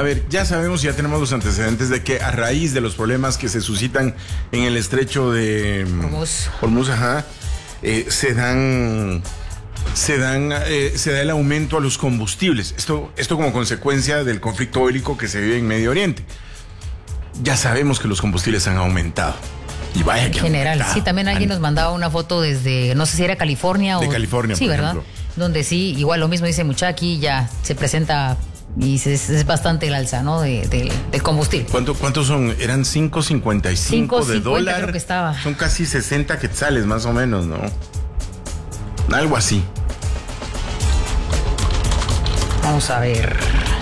A ver, ya sabemos, ya tenemos los antecedentes de que a raíz de los problemas que se suscitan en el estrecho de Hormuz, se da el aumento a los combustibles. Esto como consecuencia del conflicto bélico que se vive en Medio Oriente. Ya sabemos que los combustibles han aumentado. Y vaya que en general, sí, también alguien nos mandaba una foto desde, no sé si era California o... De California, sí, por ¿verdad? ejemplo. Donde sí, igual lo mismo dice mucha, aquí ya se presenta y es bastante el alza, ¿no? Del combustible. ¿Cuántos son? Eran 5.55 de dólar. Creo que estaba. Son casi 60 quetzales, más o menos, ¿no? Algo así. Vamos a ver.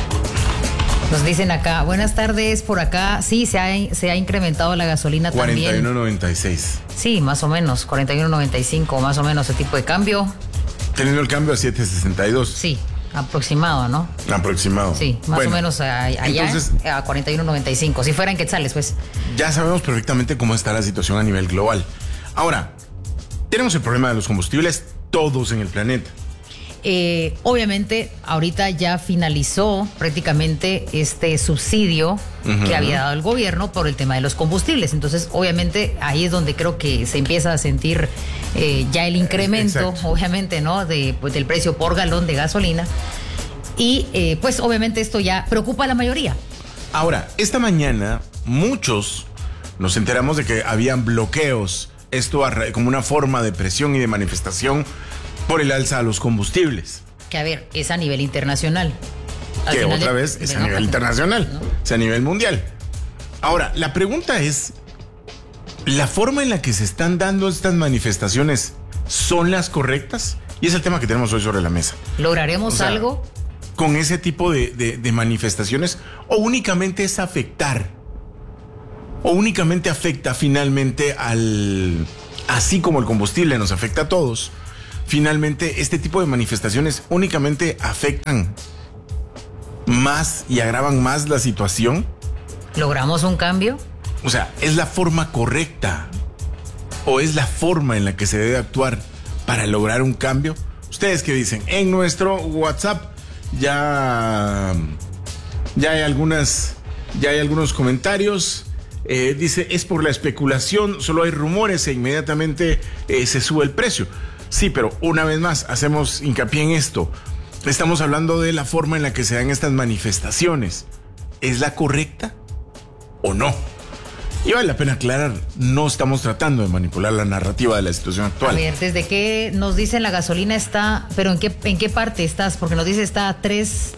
Nos dicen acá, buenas tardes, por acá, sí, se ha incrementado la gasolina 41.96. Sí, más o menos, 41.95, más o menos ese tipo de cambio. Teniendo el cambio a 7.62. Sí, aproximado, ¿no? Aproximado. Sí, más o menos allá entonces, a 41.95, si fuera en quetzales, pues. Ya sabemos perfectamente cómo está la situación a nivel global. Ahora, tenemos el problema de los combustibles todos en el planeta. Obviamente, ahorita ya finalizó prácticamente este subsidio que había dado el gobierno por el tema de los combustibles. Entonces, obviamente, ahí es donde creo que se empieza a sentir ya el incremento, obviamente, ¿no? Del precio por galón de gasolina. Y, pues, obviamente, esto ya preocupa a la mayoría. Ahora, esta mañana, muchos nos enteramos de que habían bloqueos, esto como una forma de presión y de manifestación por el alza a los combustibles. Que a ver, es a nivel internacional. Que otra vez es a nivel internacional, ¿no? Es a nivel mundial. Ahora, la pregunta es, ¿la forma en la que se están dando estas manifestaciones son las correctas? Y es el tema que tenemos hoy sobre la mesa. ¿Lograremos algo con ese tipo de manifestaciones? ¿O únicamente es afectar? ¿O únicamente afecta finalmente así como el combustible nos afecta a todos? Finalmente, este tipo de manifestaciones únicamente afectan más y agravan más la situación. ¿Logramos un cambio? O sea, ¿es la forma correcta o es la forma en la que se debe actuar para lograr un cambio? ¿Ustedes qué dicen? En nuestro WhatsApp ya hay algunos comentarios. Dice, es por la especulación, solo hay rumores e inmediatamente se sube el precio. Sí, pero una vez más, hacemos hincapié en esto. Estamos hablando de la forma en la que se dan estas manifestaciones. ¿Es la correcta o no? Y vale la pena aclarar, no estamos tratando de manipular la narrativa de la situación actual. A ver, ¿desde qué nos dicen la gasolina está, pero en qué parte estás? Porque nos dice está a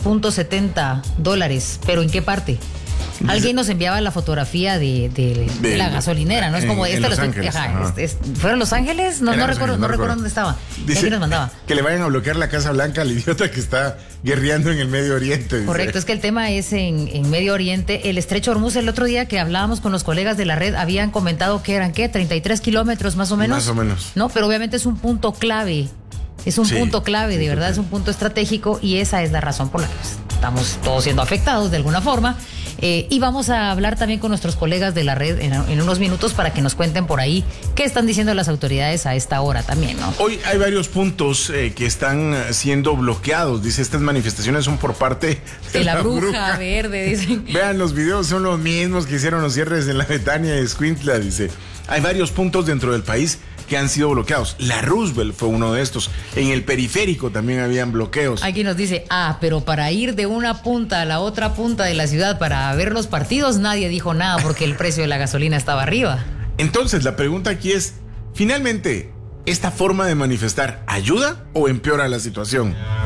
$3.70, pero ¿en qué parte? Alguien nos enviaba la fotografía de la gasolinera, ¿no? Es como en Los Ángeles. ¿Fueron Los Ángeles? No recuerdo dónde estaba. Dice, nos mandaba. Que le vayan a bloquear la Casa Blanca al idiota que está guerreando en el Medio Oriente. Dice. Correcto, es que el tema es en Medio Oriente. El estrecho Hormuz, el otro día que hablábamos con los colegas de la red, habían comentado que eran, ¿qué? 33 kilómetros más o menos. Más o menos. No, pero obviamente es un punto clave. Es un punto clave, de verdad, es un punto estratégico y esa es la razón por la que estamos todos siendo afectados de alguna forma. Y vamos a hablar también con nuestros colegas de la red en unos minutos para que nos cuenten por ahí qué están diciendo las autoridades a esta hora también, ¿no? Hoy hay varios puntos que están siendo bloqueados. Dice, estas manifestaciones son por parte de la bruja verde, dicen. Vean, los videos son los mismos que hicieron los cierres en la Betania de Escuintla, dice. Hay varios puntos dentro del país que han sido bloqueados. La Roosevelt fue uno de estos. En el periférico también habían bloqueos. Aquí nos dice, pero para ir de una punta a la otra punta de la ciudad para ver los partidos, nadie dijo nada porque el precio de la gasolina estaba arriba. Entonces, la pregunta aquí es, finalmente, ¿esta forma de manifestar ayuda o empeora la situación?